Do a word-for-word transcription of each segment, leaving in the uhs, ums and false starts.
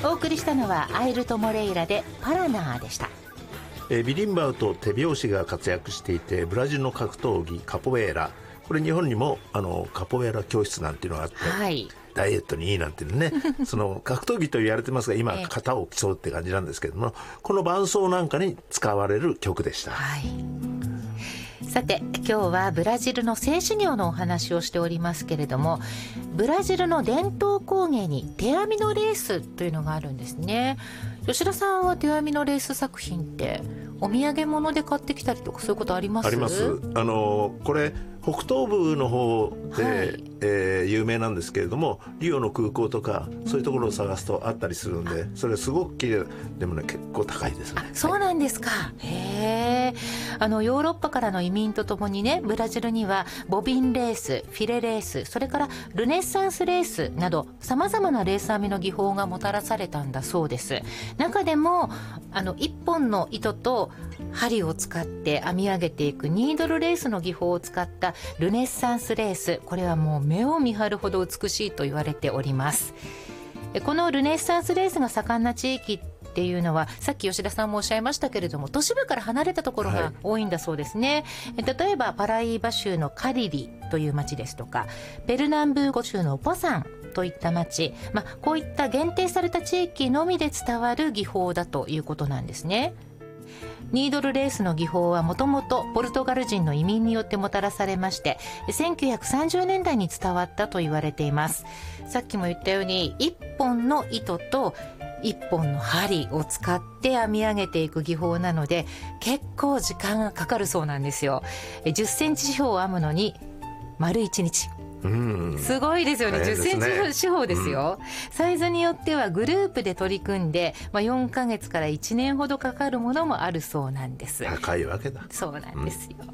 お送りしたのはアイルト・モレイラでパラナーでした。 えー、ビリンバウと手拍子が活躍していて、ブラジルの格闘技カポエーラ、これ日本にもあのカポエーラ教室なんていうのがあって、はい、ダイエットにいいなんていうねその格闘技と言われてますが、今型を競うって感じなんですけども、この伴奏なんかに使われる曲でした。 はい、さて今日はブラジルの性修行のお話をしておりますけれども、ブラジルの伝統工芸に手編みのレースというのがあるんですね。吉田さんは手編みのレース作品ってお土産物で買ってきたりとかそういうことあります？ あります。あのこれ北東部の方で、はい、えー、有名なんですけれども、リオの空港とかそういうところを探すとあったりするんで、それすごく綺麗でもね、結構高いですね。 あ、そうなんですか。はい、へー。あのヨーロッパからの移民とともにね、ブラジルにはボビンレース、フィレレース、それからルネッサンスレースなどさまざまなレース編みの技法がもたらされたんだそうです。中でもあのいっぽんの糸と針を使って編み上げていくニードルレースの技法を使ったルネッサンスレース、これはもう目を見張るほど美しいと言われております。このルネッサンスレースが盛んな地域っていうのは、さっき吉田さんもおっしゃいましたけれども、都市部から離れたところが多いんだそうですね。はい、例えばパライーバ州のカリリという町ですとか、ペルナンブーゴ州のポサンといった町、まあ、こういった限定された地域のみで伝わる技法だということなんですね。ニードルレースの技法はもともとポルトガル人の移民によってもたらされまして、せんきゅうひゃくさんじゅうねんだいに伝わったと言われています。さっきも言ったようにいっぽんの糸といっぽんの針を使って編み上げていく技法なので、結構時間がかかるそうなんですよ。じゅっセンチ四方を編むのに丸いちにち。うん、すごいですよね。じゅっセンチ四方ですよ、うん、サイズによってはグループで取り組んで、まあ、よんかげつからいちねんほどかかるものもあるそうなんです。 高いわけだ。 そうなんですよ、うん、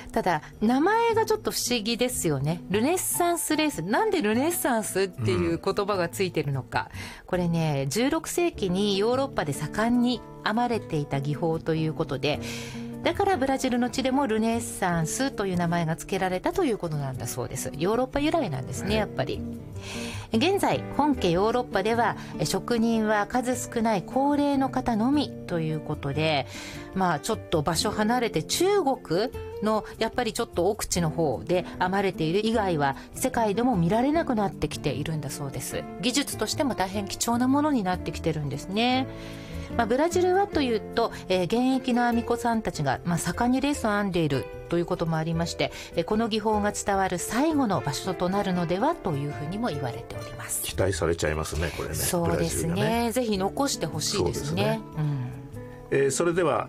ただ名前がちょっと不思議ですよね。ルネッサンスレース、なんでルネッサンスっていう言葉がついてるのか、うん、これねじゅうろくせいきにヨーロッパで盛んに編まれていた技法ということで、だからブラジルの地でもルネッサンスという名前が付けられたということなんだそうです。ヨーロッパ由来なんですね、やっぱり。現在本家ヨーロッパでは職人は数少ない高齢の方のみということで、まあちょっと場所離れて中国のやっぱりちょっと奥地の方で編まれている以外は世界でも見られなくなってきているんだそうです。技術としても大変貴重なものになってきてるんですね。まあ、ブラジルはというと、えー、現役の編み子さんたちが、まあ、盛んにレースを編んでいるということもありまして、えー、この技法が伝わる最後の場所となるのではというふうにも言われております。 期待されちゃいますね、これね。 そうです ね, ねぜひ残してほしいですね。 そうですね、うん、えー、それでは